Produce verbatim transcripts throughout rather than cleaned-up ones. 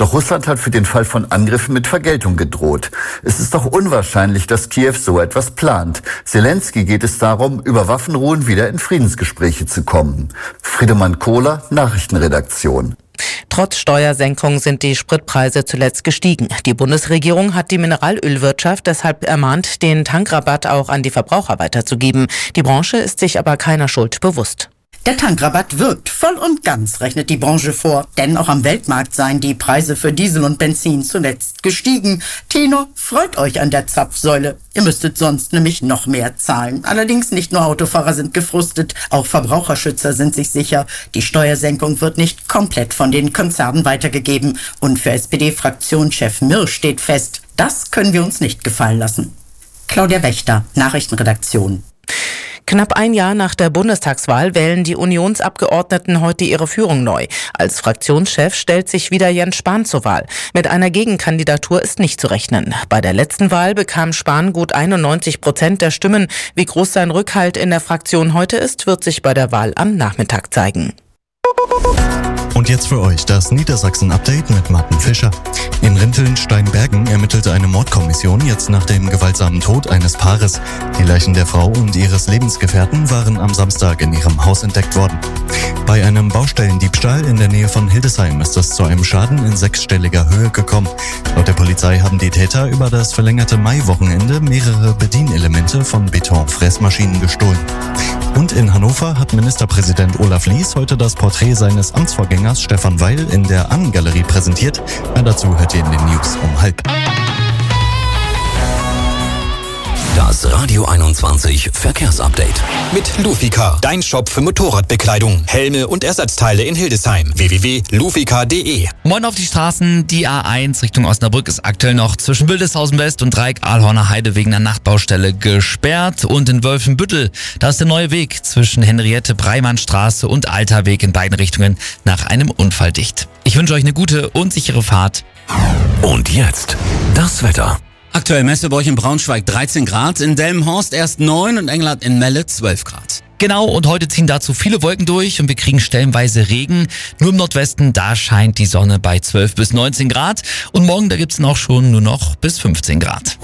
Doch Russland hat für den Fall von Angriffen mit Vergeltung gedroht. Es ist doch unwahrscheinlich, dass Kiew so etwas plant. Zelensky geht es darum, über Waffenruhen wieder in Friedensgespräche zu kommen. Friedemann Kohler, Nachrichtenredaktion. Trotz Steuersenkung sind die Spritpreise zuletzt gestiegen. Die Bundesregierung hat die Mineralölwirtschaft deshalb ermahnt, den Tankrabatt auch an die Verbraucher weiterzugeben. Die Branche ist sich aber keiner Schuld bewusst. Der Tankrabatt wirkt voll und ganz, rechnet die Branche vor. Denn auch am Weltmarkt seien die Preise für Diesel und Benzin zuletzt gestiegen. Tenor, freut euch an der Zapfsäule. Ihr müsstet sonst nämlich noch mehr zahlen. Allerdings nicht nur Autofahrer sind gefrustet, auch Verbraucherschützer sind sich sicher. Die Steuersenkung wird nicht komplett von den Konzernen weitergegeben. Und für S P D-Fraktionschef Mirsch steht fest, das können wir uns nicht gefallen lassen. Claudia Wächter, Nachrichtenredaktion. Knapp ein Jahr nach der Bundestagswahl wählen die Unionsabgeordneten heute ihre Führung neu. Als Fraktionschef stellt sich wieder Jens Spahn zur Wahl. Mit einer Gegenkandidatur ist nicht zu rechnen. Bei der letzten Wahl bekam Spahn gut einundneunzig Prozent der Stimmen. Wie groß sein Rückhalt in der Fraktion heute ist, wird sich bei der Wahl am Nachmittag zeigen. Und jetzt für euch das Niedersachsen-Update mit Martin Fischer. In Rinteln-Steinbergen ermittelte eine Mordkommission jetzt nach dem gewaltsamen Tod eines Paares. Die Leichen der Frau und ihres Lebensgefährten waren am Samstag in ihrem Haus entdeckt worden. Bei einem Baustellendiebstahl in der Nähe von Hildesheim ist es zu einem Schaden in sechsstelliger Höhe gekommen. Laut der Polizei haben die Täter über das verlängerte Maiwochenende mehrere Bedienelemente von Betonfräsmaschinen gestohlen. Und in Hannover hat Ministerpräsident Olaf Lies heute das Porträt seines Amtsvorgängers Stefan Weil in der Annengalerie präsentiert. Mehr dazu hört ihr in den News um halb. Das Radio einundzwanzig Verkehrsupdate mit Lufika, dein Shop für Motorradbekleidung, Helme und Ersatzteile in Hildesheim. w w w punkt lufika punkt de. Moin auf die Straßen. Die A eins Richtung Osnabrück ist aktuell noch zwischen Wildeshausen West und Dreieck Ahlhorner Heide wegen einer Nachtbaustelle gesperrt. Und in Wölfenbüttel, da ist der neue Weg zwischen Henriette-Breimann-Straße und Alter Weg in beiden Richtungen nach einem Unfall dicht. Ich wünsche euch eine gute und sichere Fahrt. Und jetzt das Wetter. Aktuell Messeburg in Braunschweig dreizehn Grad, in Delmenhorst erst neun und Englert in Melle zwölf Grad. Genau, und heute ziehen dazu viele Wolken durch und wir kriegen stellenweise Regen. Nur im Nordwesten, da scheint die Sonne bei zwölf bis neunzehn Grad. Und morgen, da gibt's auch schon nur noch bis fünfzehn Grad.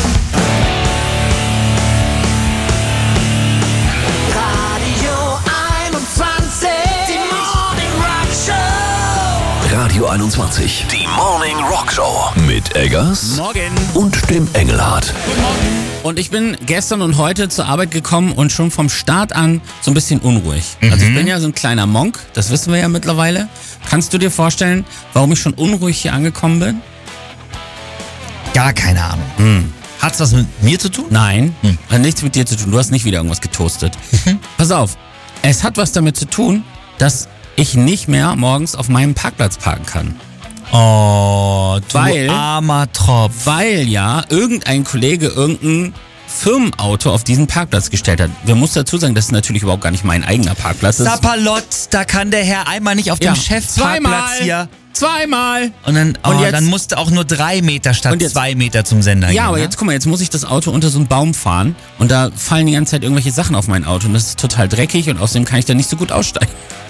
Radio einundzwanzig, die Morning Rock Show mit Eggers Morgen und dem Engelhardt. Guten Morgen. Und ich bin gestern und heute zur Arbeit gekommen und schon vom Start an so ein bisschen unruhig. Mhm. Also ich bin ja so ein kleiner Monk, das wissen wir ja mittlerweile. Kannst du dir vorstellen, warum ich schon unruhig hier angekommen bin? Gar keine Ahnung. Hm. Hat's was mit mir zu tun? Nein, Hm. hat nichts mit dir zu tun. Du hast nicht wieder irgendwas getoastet. Mhm. Pass auf, es hat was damit zu tun, dass ich nicht mehr morgens auf meinem Parkplatz parken kann. Oh, du Weil- armer Tropf. Weil ja irgendein Kollege irgendein Firmenauto auf diesen Parkplatz gestellt hat. Wir müssen dazu sagen, das ist natürlich überhaupt gar nicht mein eigener Parkplatz. Das ist- Sapperlott, da kann der Herr einmal nicht auf dem Ja, Chefparkplatz hier. Zweimal! Und dann, oh, Und jetzt- dann musste auch nur drei Meter statt Und jetzt- zwei Meter zum Sender gehen. Ja, aber ne? jetzt guck mal, jetzt muss ich das Auto unter so einen Baum fahren und da fallen die ganze Zeit irgendwelche Sachen auf mein Auto und das ist total dreckig und außerdem kann ich da nicht so gut aussteigen.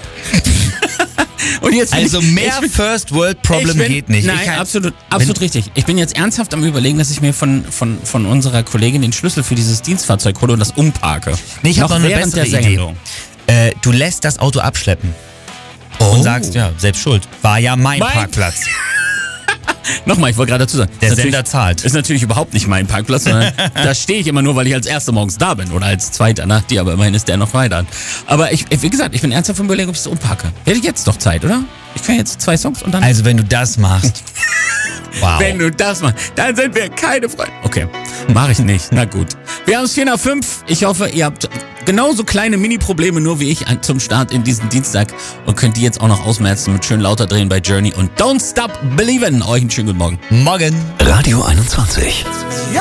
Und jetzt bin Also ich, mehr ich bin, First World Problem ich bin, geht nicht. Nein, Ich kann- absolut, absolut richtig. Ich bin jetzt ernsthaft am Überlegen, dass ich mir von, von, von unserer Kollegin den Schlüssel für dieses Dienstfahrzeug hole und das umparke. Nee, ich habe noch eine während bessere der Idee. Sendung. Äh, du lässt das Auto abschleppen. Oh. Und sagst, ja, selbst schuld. War ja mein, Mein- Parkplatz. Nochmal, ich wollte gerade dazu sagen. Der ist natürlich- Sender zahlt. Ist natürlich überhaupt nicht mein Parkplatz, sondern da stehe ich immer nur, weil ich als Erster morgens da bin oder als Zweiter nach dir, aber immerhin ist der noch weiter. Aber ich, wie gesagt, ich bin ernsthaft vom Überlegen, ob ich es umparke. Hätte ich jetzt doch Zeit, oder? Ich kann jetzt zwei Songs und dann... Also wenn du das machst. Wow. Wenn du das machst, dann sind wir keine Freunde. Okay, mache ich nicht. Na gut. Wir haben es vier nach fünf. Ich hoffe, ihr habt genauso kleine Mini-Probleme nur wie ich an- zum Start in diesen Dienstag und könnt die jetzt auch noch ausmerzen mit schön lauter drehen bei Journey und Don't Stop Believin'. Euch einen schönen guten Morgen. Morgen. Radio einundzwanzig. Ja,